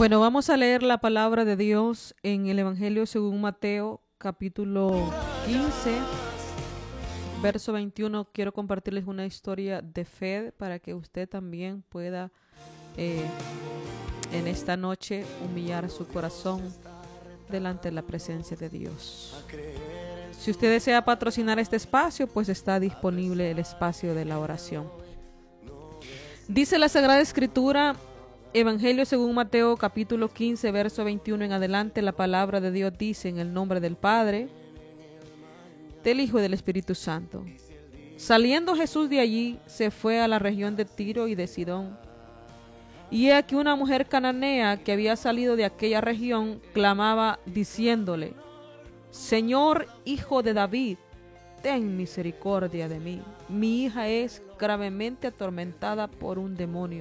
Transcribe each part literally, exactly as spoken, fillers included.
Bueno, vamos a leer la palabra de Dios en el Evangelio según Mateo, capítulo quince, verso veintiuno. Quiero compartirles una historia de fe para que usted también pueda eh, en esta noche humillar su corazón delante de la presencia de Dios. Si usted desea patrocinar este espacio, pues está disponible el espacio de la oración. Dice la Sagrada Escritura, Evangelio según Mateo, capítulo quince, verso veintiuno en adelante, la palabra de Dios dice: en el nombre del Padre, del Hijo y del Espíritu Santo. Saliendo Jesús de allí, se fue a la región de Tiro y de Sidón. Y he aquí una mujer cananea que había salido de aquella región clamaba diciéndole: Señor, Hijo de David, ten misericordia de mí. Mi hija es gravemente atormentada por un demonio.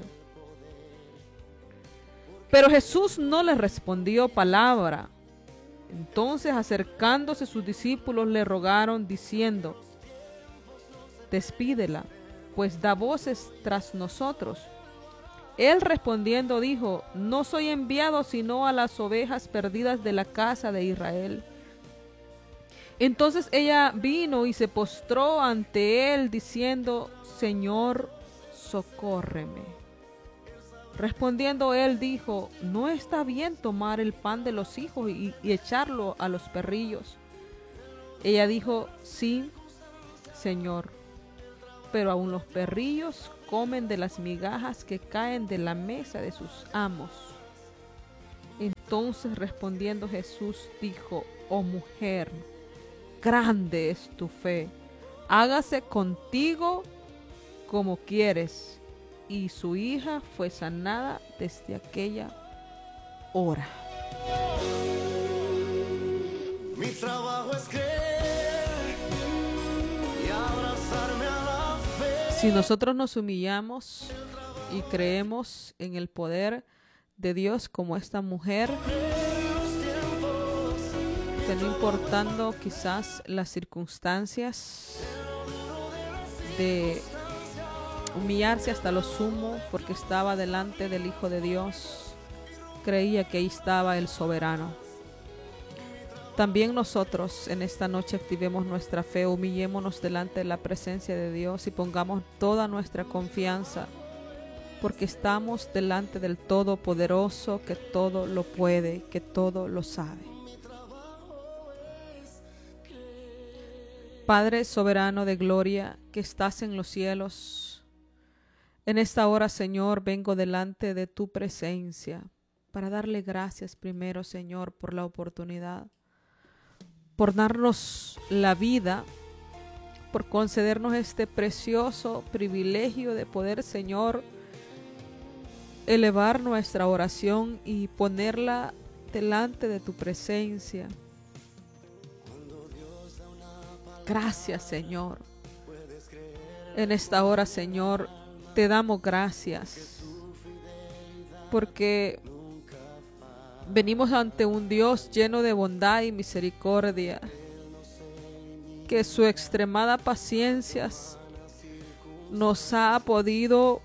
Pero Jesús no le respondió palabra. Entonces, acercándose sus discípulos, le rogaron diciendo: Despídela, pues da voces tras nosotros. Él respondiendo dijo: No soy enviado sino a las ovejas perdidas de la casa de Israel. Entonces ella vino y se postró ante él diciendo: Señor, socórreme. Respondiendo él dijo: No está bien tomar el pan de los hijos y, y echarlo a los perrillos. Ella dijo: Sí, Señor, pero aún los perrillos comen de las migajas que caen de la mesa de sus amos. Entonces respondiendo Jesús dijo: Oh mujer, grande es tu fe, hágase contigo como quieres. Y su hija fue sanada desde aquella hora. Mi trabajo es creer y abrazarme a la fe. Si nosotros nos humillamos y creemos en el poder de Dios como esta mujer, que no importando quizás las circunstancias, de humillarse hasta lo sumo porque estaba delante del Hijo de Dios, creía que ahí estaba el soberano. También nosotros en esta noche activemos nuestra fe, humillémonos delante de la presencia de Dios y pongamos toda nuestra confianza, porque estamos delante del Todopoderoso, que todo lo puede, que todo lo sabe. Padre soberano de gloria, que estás en los cielos, en esta hora, Señor, vengo delante de tu presencia para darle gracias primero, Señor, por la oportunidad, por darnos la vida, por concedernos este precioso privilegio de poder, Señor, elevar nuestra oración y ponerla delante de tu presencia. Gracias, Señor. En esta hora, Señor, te damos gracias porque venimos ante un Dios lleno de bondad y misericordia, que su extremada paciencia nos ha podido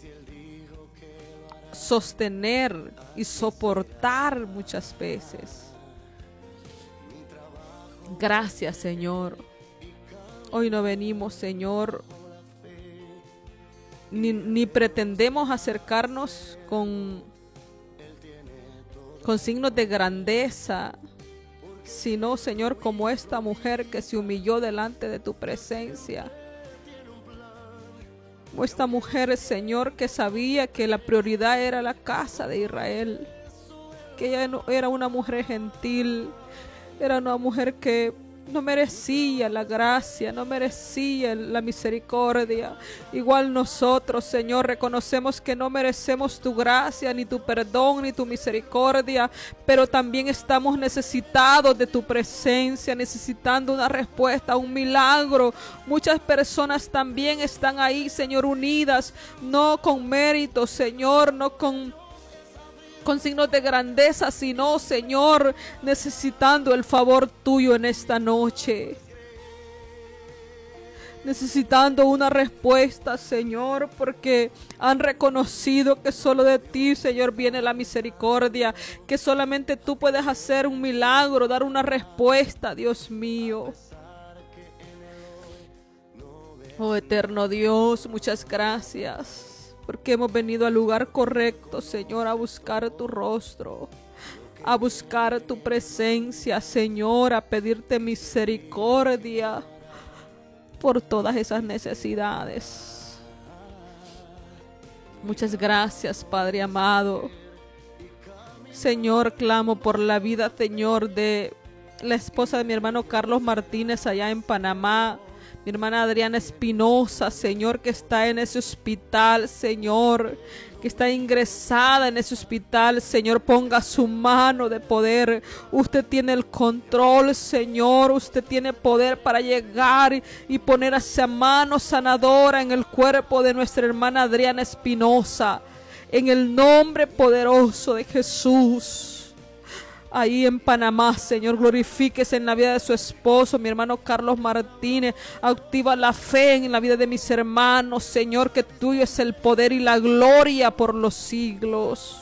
sostener y soportar muchas veces. Gracias, Señor. Hoy no venimos, Señor, Ni, ni pretendemos acercarnos con, con signos de grandeza, sino, Señor, como esta mujer que se humilló delante de tu presencia. Como esta mujer, Señor, que sabía que la prioridad era la casa de Israel, que ella no, era una mujer gentil, era una mujer que no merecía la gracia, no merecía la misericordia. Igual nosotros, Señor, reconocemos que no merecemos tu gracia, ni tu perdón, ni tu misericordia, pero también estamos necesitados de tu presencia, necesitando una respuesta, un milagro. Muchas personas también están ahí, Señor, unidas, no con mérito, Señor, no con con signos de grandeza, sino, Señor, necesitando el favor tuyo en esta noche. necesitando una respuesta, Señor, porque han reconocido que solo de ti, Señor, viene la misericordia, que solamente tú puedes hacer un milagro, dar una respuesta, Dios mío. Oh eterno Dios, muchas gracias, porque hemos venido al lugar correcto, Señor, a buscar tu rostro, a buscar tu presencia, Señor, a pedirte misericordia por todas esas necesidades. Muchas gracias, Padre amado. Señor, clamo por la vida, Señor, de la esposa de mi hermano Carlos Martínez allá en Panamá. Mi hermana Adriana Espinosa, Señor, que está en ese hospital, Señor, que está ingresada en ese hospital, Señor, ponga su mano de poder. Usted tiene el control, Señor, usted tiene poder para llegar y poner esa mano sanadora en el cuerpo de nuestra hermana Adriana Espinosa, en el nombre poderoso de Jesús. Ahí en Panamá, Señor, glorifíquese en la vida de su esposo, mi hermano Carlos Martínez. Activa la fe en la vida de mis hermanos, Señor, que tuyo es el poder y la gloria por los siglos.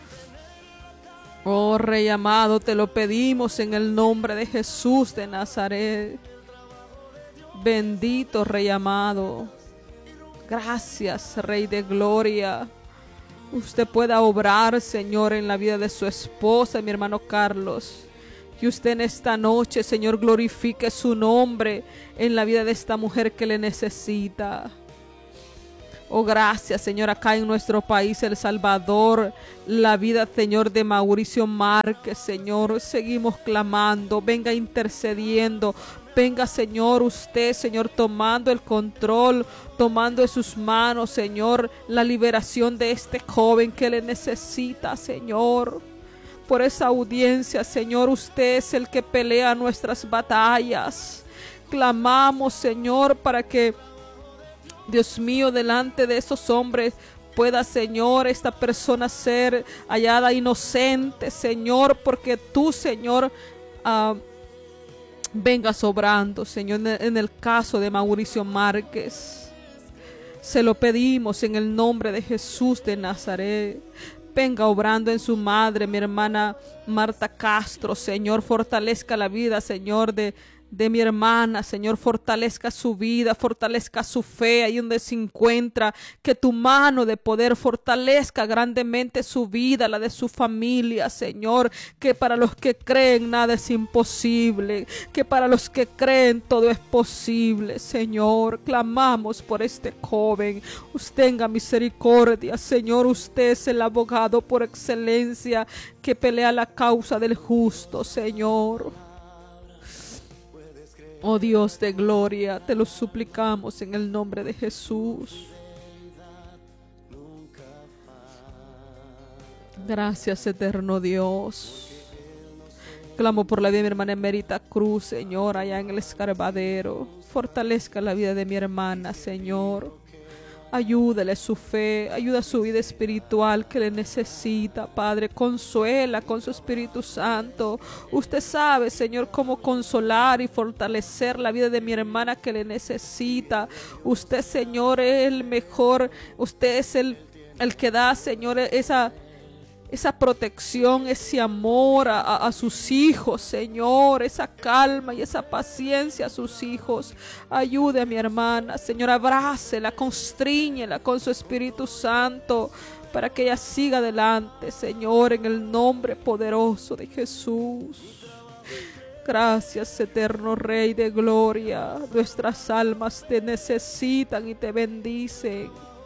Oh Rey amado, te lo pedimos en el nombre de Jesús de Nazaret. Bendito Rey amado. Gracias, Rey de gloria. Usted pueda obrar, Señor, en la vida de su esposa, mi hermano Carlos. Que usted en esta noche, Señor, glorifique su nombre en la vida de esta mujer que le necesita. Oh, gracias, Señor, acá en nuestro país, El Salvador, la vida, Señor, de Mauricio Márquez, Señor, seguimos clamando, venga intercediendo. Venga, Señor, usted, Señor, tomando el control, tomando en sus manos, Señor, la liberación de este joven que le necesita, Señor. Por esa audiencia, Señor, usted es el que pelea nuestras batallas. Clamamos, Señor, para que, Dios mío, delante de esos hombres pueda, Señor, esta persona ser hallada inocente, Señor, porque tú, Señor, uh, vengas obrando, Señor, en el caso de Mauricio Márquez. Se lo pedimos en el nombre de Jesús de Nazaret. Venga obrando en su madre, mi hermana Marta Castro, Señor, fortalezca la vida, Señor, de de mi hermana, Señor, fortalezca su vida, fortalezca su fe ahí donde se encuentra, que tu mano de poder fortalezca grandemente su vida, la de su familia, Señor, que para los que creen nada es imposible, que para los que creen todo es posible, Señor. Clamamos por este joven, usted tenga misericordia, Señor, usted es el abogado por excelencia que pelea la causa del justo, Señor. Oh Dios de gloria, te lo suplicamos en el nombre de Jesús. Gracias, eterno Dios. Clamo por la vida de mi hermana Emerita Cruz, Señor, allá en el Escarbadero. Fortalezca la vida de mi hermana, Señor. Ayúdale su fe, ayuda su vida espiritual que le necesita, Padre. Consuela con su Espíritu Santo. Usted sabe, Señor, cómo consolar y fortalecer la vida de mi hermana que le necesita. Usted, Señor, es el mejor. Usted es el, el que da, Señor, esa... esa protección, ese amor a, a, a sus hijos, Señor, esa calma y esa paciencia a sus hijos. Ayude a mi hermana, Señor, abrácela, constríñela con su Espíritu Santo para que ella siga adelante, Señor, en el nombre poderoso de Jesús. Gracias, eterno Rey de gloria. Nuestras almas te necesitan y te bendicen.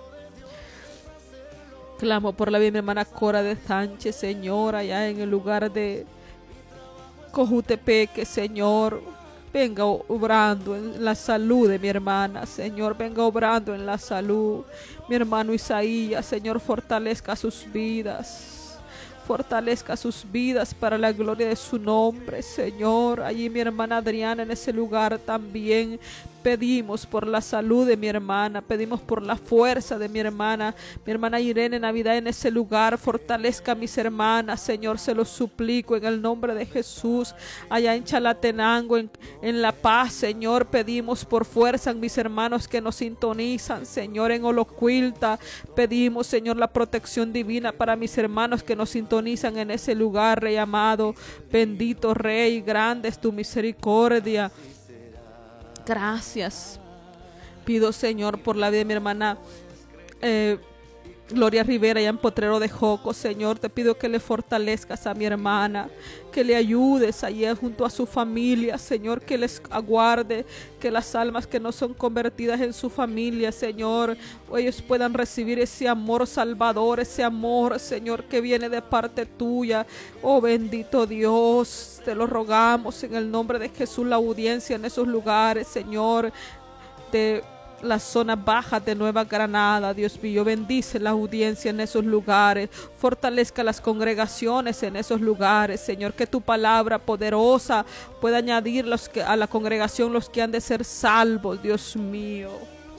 Clamo por la vida de mi hermana Cora de Sánchez, Señor, allá en el lugar de Cojutepeque, Señor. Venga obrando en la salud de mi hermana, Señor. Venga obrando en la salud. Mi hermano Isaías, Señor, fortalezca sus vidas. Fortalezca sus vidas para la gloria de su nombre, Señor. Allí mi hermana Adriana en ese lugar también. pedimos por la salud de mi hermana, pedimos por la fuerza de mi hermana, mi hermana Irene Navidad en ese lugar. Fortalezca a mis hermanas, Señor, se lo suplico en el nombre de Jesús. Allá en Chalatenango, en, en La Paz, Señor, pedimos por fuerza en mis hermanos que nos sintonizan, Señor, en Olocuilta. Pedimos, Señor, la protección divina para mis hermanos que nos sintonizan en ese lugar, Rey amado. Bendito Rey, grande es tu misericordia. Gracias. Pido, Señor, por la vida de mi hermana eh, Gloria Rivera, allá en Potrero de Joco. Señor, te pido que le fortalezcas a mi hermana, que le ayudes allá junto a su familia, Señor, que les aguarde, que las almas que no son convertidas en su familia, Señor, ellos puedan recibir ese amor salvador, ese amor, Señor, que viene de parte tuya. Oh, bendito Dios, te lo rogamos en el nombre de Jesús, la audiencia en esos lugares, Señor, de las zonas bajas de Nueva Granada, Dios mío, bendice la audiencia en esos lugares, fortalezca las congregaciones en esos lugares, Señor, que tu palabra poderosa pueda añadir los que, a la congregación los que han de ser salvos, Dios mío.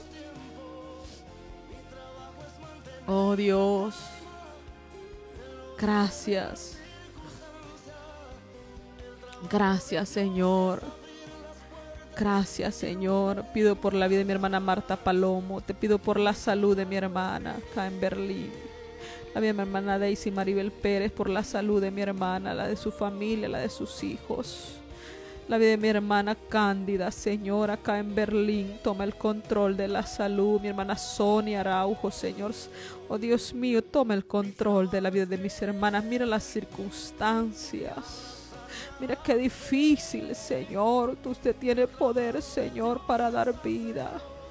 Oh Dios, gracias, gracias, Señor. Gracias, Señor. Pido por la vida de mi hermana Marta Palomo. Te pido por la salud de mi hermana acá en Berlín. La vida de mi hermana Daisy Maribel Pérez, por la salud de mi hermana, la de su familia, la de sus hijos. La vida de mi hermana Cándida, Señor, acá en Berlín. Toma el control de la salud. Mi hermana Sonia Araujo, Señor. Oh Dios mío, toma el control de la vida de mis hermanas. Mira las circunstancias. Mira qué difícil, Señor. Usted tiene poder, Señor, para dar vida.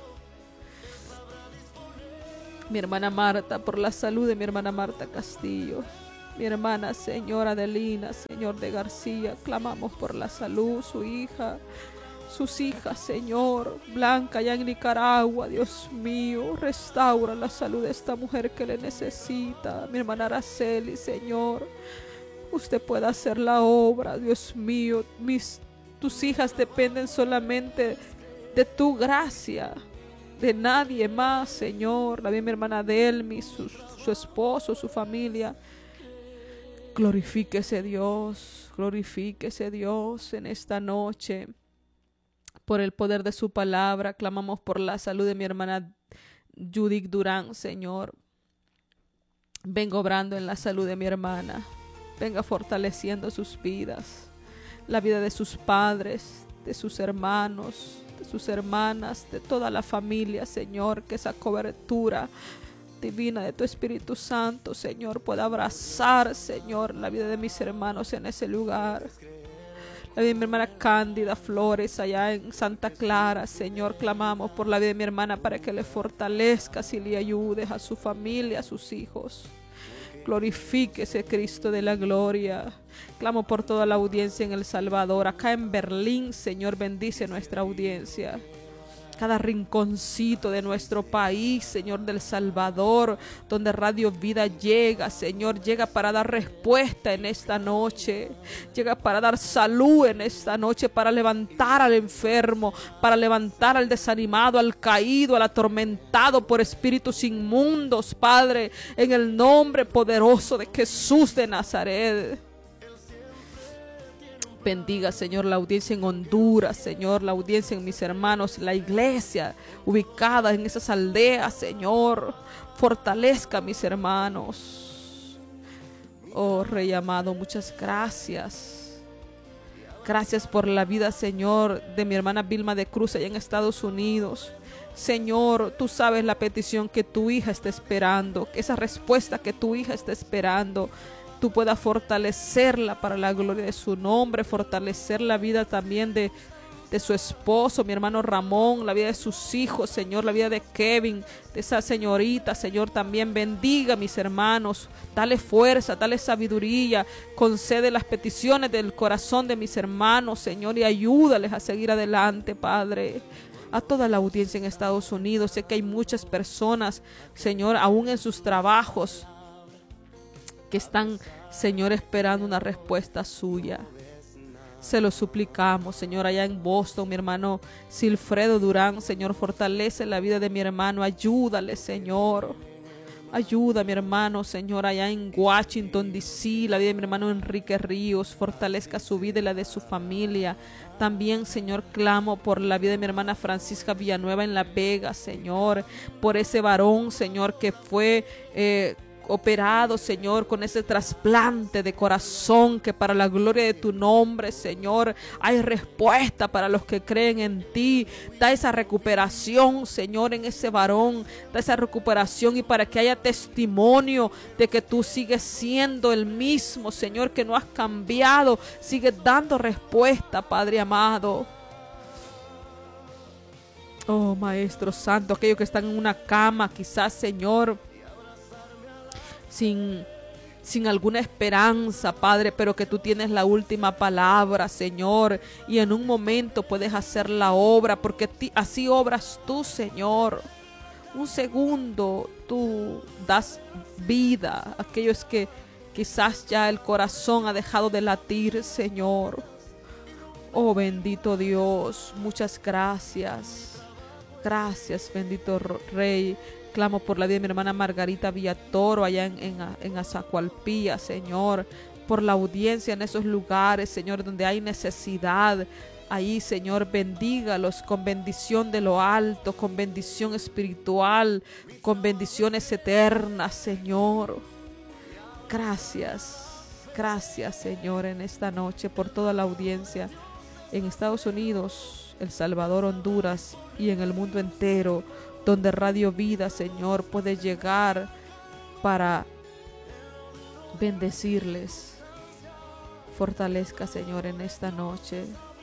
Mi hermana Marta, por la salud de mi hermana Marta Castillo. Mi hermana, Señora Adelina, Señor de García. Clamamos por la salud, su hija, sus hijas, Señor. Blanca, allá en Nicaragua, Dios mío. Restaura la salud de esta mujer que le necesita. Mi hermana Araceli, Señor. Usted puede hacer la obra, Dios mío. Mis, tus hijas dependen solamente de tu gracia, de nadie más, Señor. La vida de mi hermana Delmi, su, su esposo, su familia. Glorifíquese Dios, glorifíquese Dios en esta noche. Por el poder de su palabra, clamamos por la salud de mi hermana Judith Durán, Señor. Vengo obrando en la salud de mi hermana. Venga fortaleciendo sus vidas, la vida de sus padres, de sus hermanos, de sus hermanas, de toda la familia, Señor, que esa cobertura divina de tu Espíritu Santo, Señor, pueda abrazar, Señor, la vida de mis hermanos en ese lugar. La vida de mi hermana Cándida Flores, allá en Santa Clara, Señor, clamamos por la vida de mi hermana para que le fortalezcas y le ayudes a su familia, a sus hijos. Glorifíquese Cristo de la gloria. Clamo por toda la audiencia en El Salvador. Acá en Berlín, Señor, bendice nuestra audiencia. Cada rinconcito de nuestro país, Señor, del Salvador, donde Radio Vida llega, Señor, llega para dar respuesta en esta noche, llega para dar salud en esta noche, para levantar al enfermo, para levantar al desanimado, al caído, al atormentado por espíritus inmundos, Padre, en el nombre poderoso de Jesús de Nazaret. Bendiga, Señor, la audiencia en Honduras, Señor, la audiencia en mis hermanos, la iglesia ubicada en esas aldeas, Señor. Fortalezca a mis hermanos. Oh, Rey amado, muchas gracias. Gracias por la vida, Señor, de mi hermana Vilma de Cruz allá en Estados Unidos. Señor, tú sabes la petición que tu hija está esperando, esa respuesta que tu hija está esperando. Tú puedas fortalecerla para la gloria de su nombre, fortalecer la vida también de, de su esposo, mi hermano Ramón, la vida de sus hijos, Señor, la vida de Kevin, de esa señorita, Señor, también bendiga a mis hermanos, dale fuerza, dale sabiduría, concede las peticiones del corazón de mis hermanos, Señor, y ayúdales a seguir adelante, Padre. A toda la audiencia en Estados Unidos, sé que hay muchas personas, Señor, aún en sus trabajos, que están, Señor, esperando una respuesta suya. Se lo suplicamos, Señor, allá en Boston, mi hermano Silfredo Durán, Señor, fortalece la vida de mi hermano, ayúdale, Señor. Ayuda a mi hermano, Señor, allá en Washington, D C, la vida de mi hermano Enrique Ríos, fortalezca su vida y la de su familia. También, Señor, clamo por la vida de mi hermana Francisca Villanueva en La Vega, Señor, por ese varón, Señor, que fue eh, operado, Señor, con ese trasplante de corazón, que para la gloria de tu nombre, Señor, hay respuesta para los que creen en ti. Da esa recuperación, Señor, en ese varón, da esa recuperación, y para que haya testimonio de que tú sigues siendo el mismo, Señor, que no has cambiado, sigues dando respuesta, Padre amado. Oh, Maestro Santo, aquellos que están en una cama, quizás, Señor, Sin, sin alguna esperanza, Padre, pero que tú tienes la última palabra, Señor, y en un momento puedes hacer la obra, porque ti, así obras tú, Señor. Un segundo tú das vida a aquellos que quizás ya el corazón ha dejado de latir, Señor. Oh, bendito Dios, muchas gracias. Gracias, bendito Rey. Clamo por la vida de mi hermana Margarita Villatoro allá en, en, en Azacualpía, Señor, por la audiencia en esos lugares, Señor, donde hay necesidad. Ahí, Señor, bendígalos con bendición de lo alto, con bendición espiritual, con bendiciones eternas, Señor. Gracias, gracias, Señor, en esta noche por toda la audiencia en Estados Unidos, El Salvador, Honduras y en el mundo entero, donde Radio Vida, Señor, puede llegar para bendecirles. Fortalezca, Señor, en esta noche.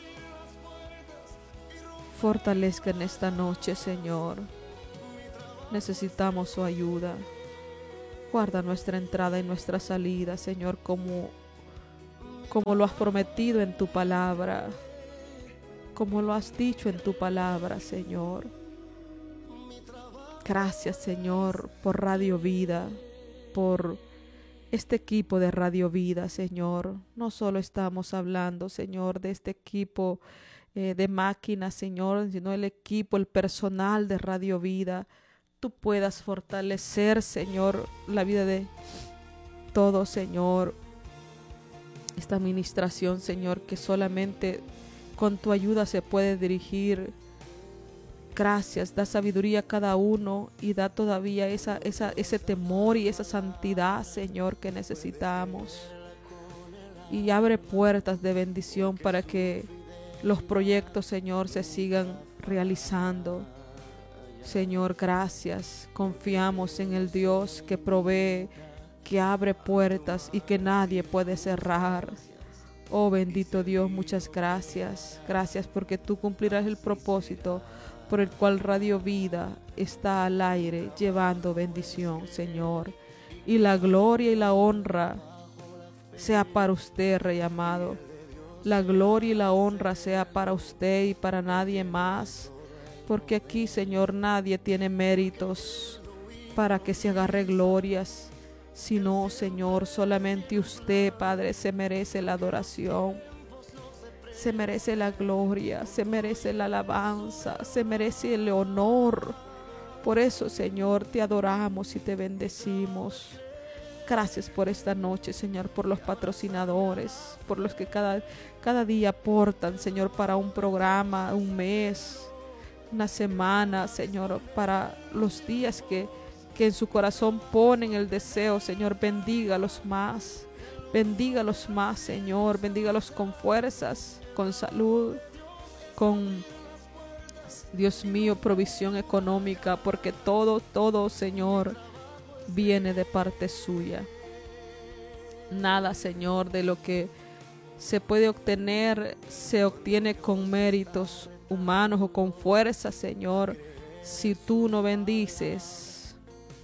Fortalezca en esta noche, Señor. Necesitamos su ayuda. Guarda nuestra entrada y nuestra salida, Señor, como, como lo has prometido en tu palabra, como lo has dicho en tu palabra, Señor. Gracias, Señor, por Radio Vida, por este equipo de Radio Vida, Señor. No solo estamos hablando, Señor, de este equipo eh, de máquinas, Señor, sino el equipo, el personal de Radio Vida. Tú puedas fortalecer, Señor, la vida de todos, Señor. Esta administración, Señor, que solamente con tu ayuda se puede dirigir. Gracias, da sabiduría a cada uno y da todavía esa, esa, ese temor y esa santidad, Señor, que necesitamos. Y abre puertas de bendición para que los proyectos, Señor, se sigan realizando. Señor, gracias. Confiamos en el Dios que provee, que abre puertas y que nadie puede cerrar. Oh, bendito Dios, muchas gracias. Gracias porque tú cumplirás el propósito por el cual Radio Vida está al aire llevando bendición, Señor. Y la gloria y la honra sea para usted, Rey amado. La gloria y la honra sea para usted y para nadie más. Porque aquí, Señor, nadie tiene méritos para que se agarre glorias. Sino, Señor, solamente usted, Padre, se merece la adoración. Se merece la gloria, se merece la alabanza, se merece el honor. Por eso, Señor, te adoramos y te bendecimos. Gracias por esta noche, Señor, por los patrocinadores, por los que cada, cada día aportan, Señor, para un programa, un mes, una semana, Señor, para los días que, que en su corazón ponen el deseo. Señor, bendígalos más, bendígalos más, Señor, bendígalos con fuerzas, con salud, con, Dios mío, provisión económica, porque todo, todo, Señor, viene de parte suya. Nada, Señor, de lo que se puede obtener, se obtiene con méritos humanos o con fuerza, Señor. Si tú no bendices,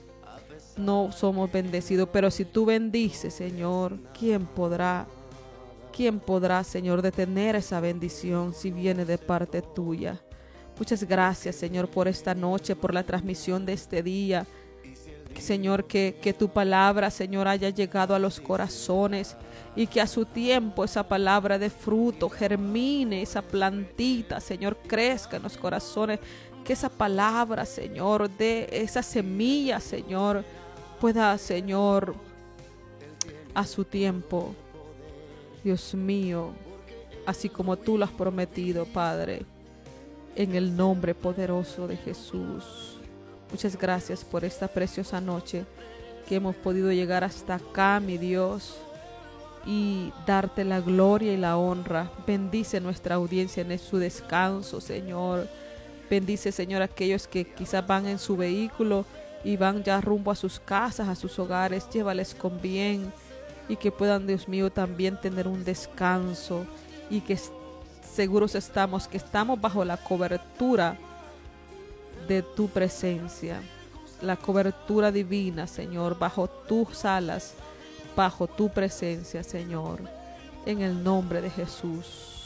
no somos bendecidos, pero si tú bendices, Señor, ¿quién podrá ¿Quién podrá, Señor, detener esa bendición si viene de parte tuya? Muchas gracias, Señor, por esta noche, por la transmisión de este día, Señor, que, que tu palabra, Señor, haya llegado a los corazones y que a su tiempo esa palabra de fruto germine, esa plantita, Señor, crezca en los corazones, que esa palabra, Señor, de esa semilla, Señor, pueda, Señor, a su tiempo, Dios mío, así como tú lo has prometido, Padre, en el nombre poderoso de Jesús. Muchas gracias por esta preciosa noche que hemos podido llegar hasta acá, mi Dios, y darte la gloria y la honra. Bendice nuestra audiencia en su descanso, Señor. Bendice, Señor, a aquellos que quizás van en su vehículo y van ya rumbo a sus casas, a sus hogares. Llévales con bien y que puedan, Dios mío, también tener un descanso y que seguros estamos que estamos bajo la cobertura de tu presencia, la cobertura divina, Señor, bajo tus alas, bajo tu presencia, Señor, en el nombre de Jesús.